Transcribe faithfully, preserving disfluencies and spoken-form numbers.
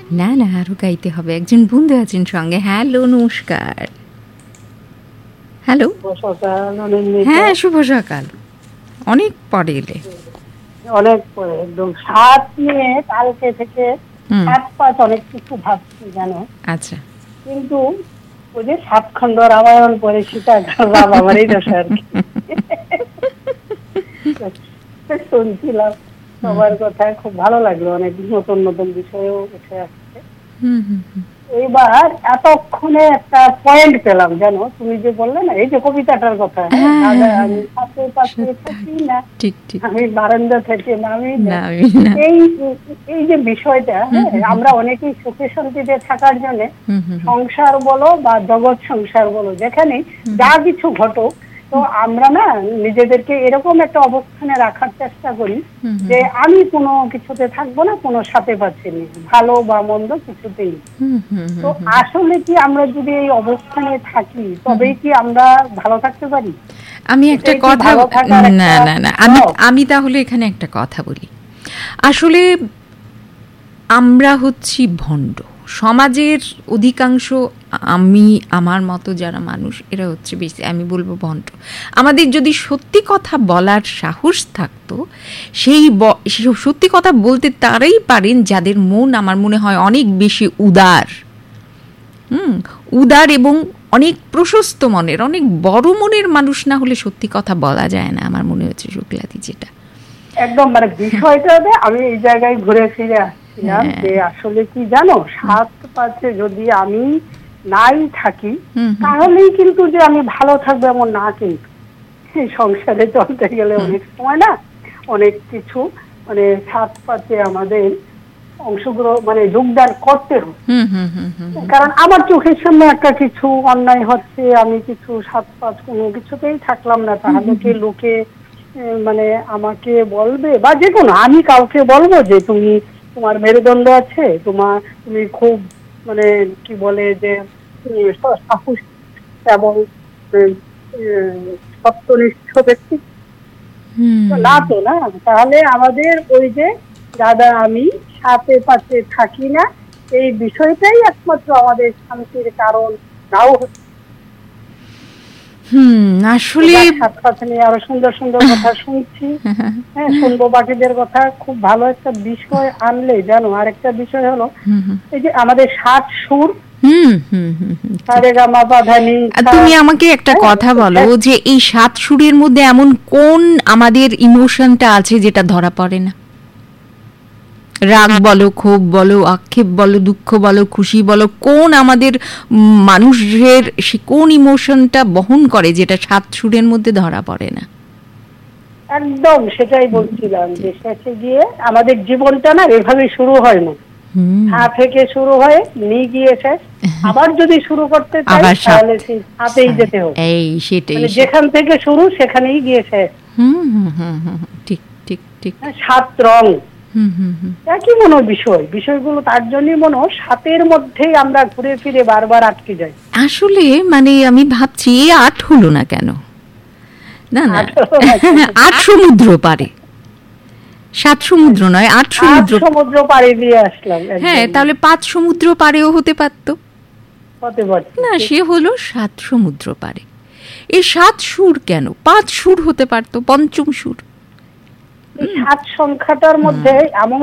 না না, আরো গাইতে হবে। একজন বন্ধু আছেন সঙ্গে। হ্যালো, নমস্কার। হ্যালো, হ্যাঁ, শুভ সকাল। অনেক পরে এলে। অনেক পরে একদম সাত নিয়ে কালকে থেকে সাত পাঁচ অনেক কিছু ভাবছি জানো। আচ্ছা, কিন্তু ওই যে সাত খণ্ড রামায়ণ পরে সীতা রাম আমার এই দশা আর কি শুনছিলাম সবার কথা, খুব ভালো লাগলো। অনেক নতুন নতুন বিষয়ও উঠে আসছে। এইবার এতক্ষণে একটা পয়েন্ট পেলাম জানো, তুমি যে বললে না এই যে কবিতাটার কথা, আমি পাশে পাশে থাকি না, আমি বারান্দা থেকে নামি না, এই এই যে বিষয়টা, আমরা অনেকেই সুখে শান্তিতে থাকার জন্য সংসার বলো বা জগৎ সংসার বলো, যেখানে যা কিছু ঘটুক, তো আমরা না নিজেদেরকে এরকম একটা অবস্থানে রাখার চেষ্টা করি যে আমি কোনো কিছুতে থাকবো না, কোনো সাথে পাচ্ছি না, ভালো বা মন্দ কিছুতেই। তো আসলে কি আমরা যদি এই অবস্থানে থাকি তবেই কি আমরা ভালো থাকতে পারি? আমি একটা কথা না না না আমি আমি তাহলে এখানে একটা কথা বলি। আসলে আমরা হচ্ছি ভণ্ড। সমাজের অধিকাংশ, আমি আমার মতো যারা মানুষ, এরা হচ্ছে বেশি, আমি বলবো ভণ্ড। আমাদের যদি সত্যি কথা বলার সাহস থাকতো, সেই সত্যি কথা বলতে তারাই পারেন যাদের মন আমার মনে হয় অনেক বেশি উদার, হুম উদার এবং অনেক প্রশস্ত মনের, অনেক বড় মনের মানুষ না হলে সত্যি কথা বলা যায় না, আমার মনে হচ্ছে শুক্লাদি। যেটা একদম মানে বিষয়টা আমি এই জায়গায় ঘুরে ফিরে আসছিলাম যে আসলে কি জানো, সাত পাঁচে যদি আমি নাই থাকি তাহলেই কিন্তু যে আমি ভালো থাকবো এমন না, কিন্তু সংসারে চলতে গেলে অনেক সময় না অনেক কিছু মানে সাত পাঁচে আমাদের অংশগ্রহণ মানে যোগদান করতে হবে। কারণ আমার চোখের সামনে একটা কিছু অন্যায় হচ্ছে, আমি কিছু সাত পাঁচ কোনো কিছুতেই থাকলাম না, তাহলে কি লোকে মানে আমাকে বলবে, বা যে কোনো আমি কাউকে বলবো যে তুমি তোমার মেরুদণ্ড আছে, তোমার তুমি খুব মানে কি বলে যে সাহস এবং সত্যনিষ্ঠ ব্যক্তি না, তো না। তাহলে আমাদের ওই যে দাদা আমি সাথে পাশে থাকি না, এই বিষয়টাই একমাত্র আমাদের শান্তির কারণ নাও হচ্ছে। হুম আসলে সাথে নিয়ে আরো সুন্দর সুন্দর কথা শুনছি, হ্যাঁ শুনবো বাকিদের কথা। খুব ভালো একটা বিষয় আনলে জানো, আরেকটা বিষয় হলো এই যে আমাদের সাত সুর। তুমি আমাকে একটা কথা বলো যে এই সাত সুরের মধ্যে এমন কোন আমাদের ইমোশনটা আছে যেটা ধরা পড়ে না? রাগ বলো, ক্ষোভ বলো, আক্ষেপ বলো, দুঃখ বলো, খুশি বলো, কোন আমাদের মানুষের সে কোন ইমোশনটা বহন করে যেটা সাত সুরের মধ্যে ধরা পড়ে না? একদম সেটাই বলছিলাম যে শেষে গিয়ে আমাদের জীবনটা না এভাবে শুরু হয় না, হা থেকে শুরু হয়ে নি গিয়ে শেষ। আবার যদি শুরু করতে চাই তাহলে সেই হাতেই যেতে হবে। এই সেটাই, যেখান থেকে শুরু সেখানেই গিয়ে শেষ। হুম হুম হুম ঠিক ঠিক ঠিক। সাত রং একই মনে বিষয়, বিষয়গুলো তার জন্যই মনে হয় সাতের মধ্যেই আমরা ঘুরে ফিরে বারবার আটকে যাই। আসলে মানে আমি ভাবছি আট হলো না কেন? না না, আট সমুদ্র পারে, সাত সমুদ্র নয়, আট সমুদ্র সমুদ্র পাড়ে দিয়ে আসলাম। হ্যাঁ, তাহলে পাঁচ সমুদ্র পারেও হতে পারতো না, সে হলো সাত সমুদ্র পারে। এই সাত সুর কেন? পাঁচ সুর হতে পারতো, পঞ্চম সুর। সাত সংখ্যাটার মধ্যে এমন